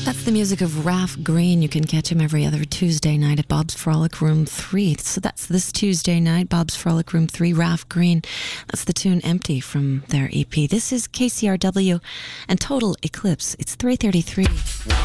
That's the music of Ralph Green. You can catch him every other Tuesday night at Bob's Frolic Room 3. So that's this Tuesday night, Bob's Frolic Room 3, Ralph Green. That's the tune Empty from their EP. This is KCRW and Total Eclipse. It's 3:33.